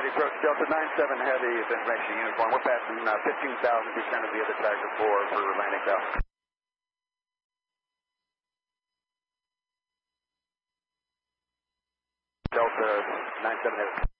Everybody approach Delta 97 Heavy, is information uniform. We're passing 15,000% of the other tractor for landing bell. Delta 97 Heavy.